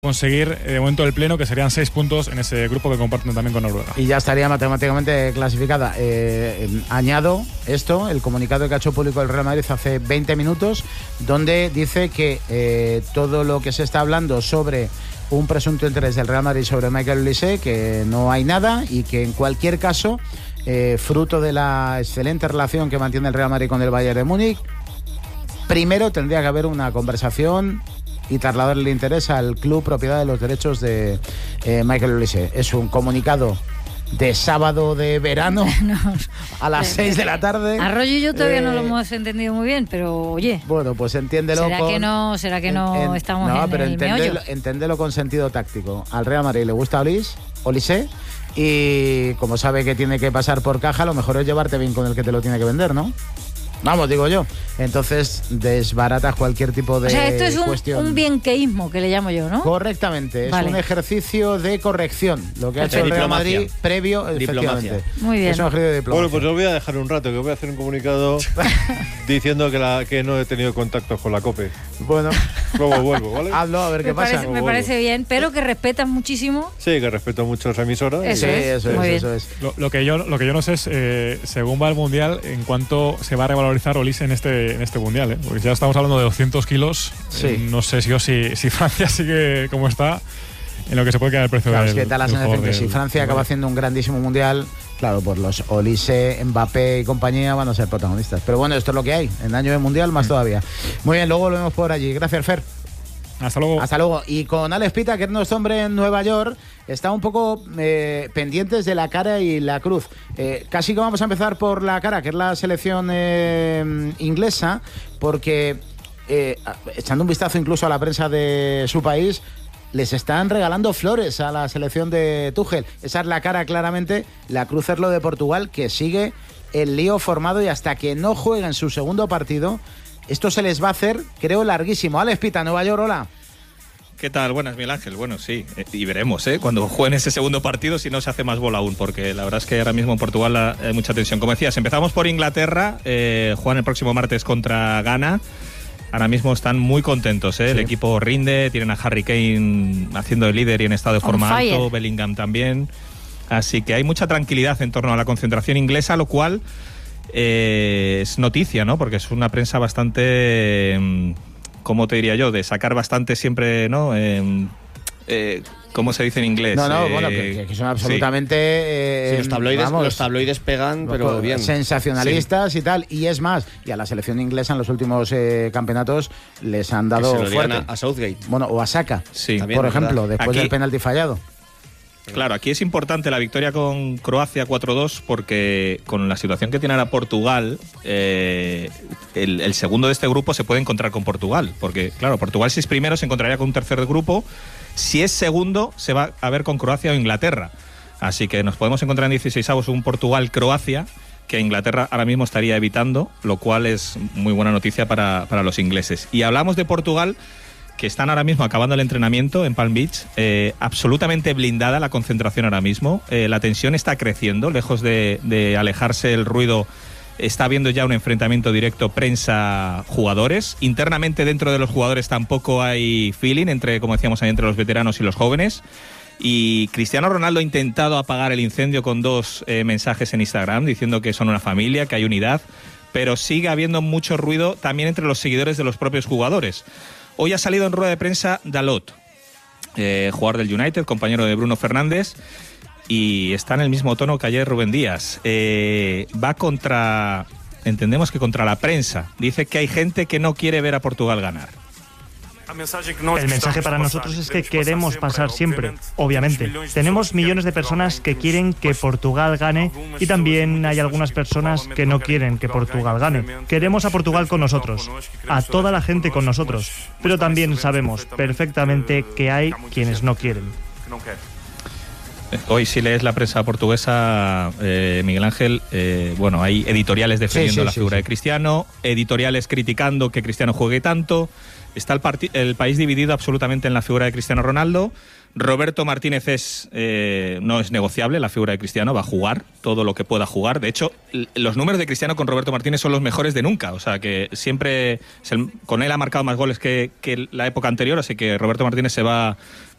conseguir de momento el pleno, que serían 6 puntos en ese grupo que comparten también con Noruega. Y ya estaría matemáticamente clasificada. Añado esto, el comunicado que ha hecho público el Real Madrid hace 20 minutos, donde dice que todo lo que se está hablando sobre un presunto interés del Real Madrid sobre Michael Olise, que no hay nada y que en cualquier caso, fruto de la excelente relación que mantiene el Real Madrid con el Bayern de Múnich, primero tendría que haber una conversación y trasladar el interés al club propiedad de los derechos de Michael Olise. Es un comunicado de sábado de verano a las 6 de la tarde. Arroyo y yo todavía no lo hemos entendido muy bien, pero oye. Bueno, pues entiéndelo. ¿Será que no estamos en el meollo? Enténdelo con sentido táctico. Al Real Madrid le gusta Olise, y como sabe que tiene que pasar por caja, lo mejor es llevarte bien con el que te lo tiene que vender, ¿no? Vamos, digo yo. Entonces desbaratas cualquier tipo de cuestión. O sea, esto es un bienqueísmo, que le llamo yo, ¿no? Correctamente. Vale. Es un ejercicio de corrección. Lo que ha hecho el Real Madrid previo, efectivamente. Muy bien. Es un ejercicio de diplomacia. Bueno, pues os voy a dejar un rato, que voy a hacer un comunicado diciendo que no he tenido contactos con la COPE. Bueno. Luego vuelvo, ¿vale? Hazlo, a ver qué pasa. Me parece bien, pero que respetas muchísimo. Sí, que respeto mucho a esa emisora. Eso es. Lo que yo no sé es, según va el Mundial, en cuánto se va a revalorizar Olise en este Mundial, porque ya estamos hablando de 200 kilos. Sí. No sé si Francia sigue como está, en lo que se puede quedar el precio claro, del, es que da la sensación que si Francia acaba haciendo un grandísimo Mundial, claro, pues los Olise, Mbappé y compañía van a ser protagonistas. Pero bueno, esto es lo que hay. En año de Mundial más todavía. Muy bien, luego volvemos por allí. Gracias, Fer. Hasta luego. Hasta luego. Y con Alex Pita, que es nuestro hombre en Nueva York, está un poco pendientes de la cara y la cruz. Casi que vamos a empezar por la cara, que es la selección inglesa, porque echando un vistazo incluso a la prensa de su país, les están regalando flores a la selección de Tuchel. Esa es la cara claramente. La cruz es lo de Portugal, que sigue el lío formado, y hasta que no jueguen su segundo partido, esto se les va a hacer, creo, larguísimo. Alex Pita, Nueva York, hola. ¿Qué tal? Buenas, Miguel Ángel. Bueno, sí, y veremos, cuando jueguen ese segundo partido, si no se hace más bola aún, porque la verdad es que ahora mismo en Portugal hay mucha tensión. Como decías, empezamos por Inglaterra, juegan el próximo martes contra Ghana. Ahora mismo están muy contentos, El equipo rinde, tienen a Harry Kane haciendo de líder y en estado de forma alto, Bellingham también. Así que hay mucha tranquilidad en torno a la concentración inglesa, lo cual es noticia, ¿no? Porque es una prensa bastante, ¿cómo te diría yo? De sacar bastante siempre, ¿no? ¿Cómo se dice en inglés? Bueno, que son absolutamente... los tabloides pegan, pero bien. Sensacionalistas y tal. Y es más, y a la selección inglesa en los últimos campeonatos les han dado que se lo fuerte. A Southgate. Bueno, o a Saka, también, por ejemplo, ¿verdad? después del penalti fallado. Claro, aquí es importante la victoria con Croacia 4-2, porque con la situación que tiene ahora Portugal, el segundo de este grupo se puede encontrar con Portugal, porque claro, Portugal, si es primero, se encontraría con un tercer grupo. Si es segundo, se va a ver con Croacia o Inglaterra. Así que nos podemos encontrar en 16avos un Portugal-Croacia, que Inglaterra ahora mismo estaría evitando, lo cual es muy buena noticia para los ingleses. Y hablamos de Portugal, que están ahora mismo acabando el entrenamiento en Palm Beach, absolutamente blindada la concentración ahora mismo. La tensión está creciendo, lejos de alejarse el ruido. Está habiendo ya un enfrentamiento directo prensa-jugadores. Internamente dentro de los jugadores tampoco hay feeling como decíamos ahí, entre los veteranos y los jóvenes. Y Cristiano Ronaldo ha intentado apagar el incendio con 2 mensajes en Instagram diciendo que son una familia, que hay unidad, pero sigue habiendo mucho ruido también entre los seguidores de los propios jugadores. Hoy ha salido en rueda de prensa Dalot, jugador del United, compañero de Bruno Fernández, y está en el mismo tono que ayer Rubén Díaz. Entendemos que contra la prensa. Dice que hay gente que no quiere ver a Portugal ganar. El mensaje para nosotros es que queremos pasar siempre, obviamente. Tenemos millones de personas que quieren que Portugal gane y también hay algunas personas que no quieren que Portugal gane. Queremos a Portugal con nosotros, a toda la gente con nosotros, pero también sabemos perfectamente que hay quienes no quieren. Hoy, si lees la prensa portuguesa, Miguel Ángel, hay editoriales defendiendo la figura de Cristiano, editoriales criticando que Cristiano juegue tanto. Está el país dividido absolutamente en la figura de Cristiano Ronaldo. Roberto Martínez no es negociable, la figura de Cristiano, va a jugar todo lo que pueda jugar. De hecho, los números de Cristiano con Roberto Martínez son los mejores de nunca. O sea, que siempre con él ha marcado más goles que la época anterior, así que Roberto Martínez se va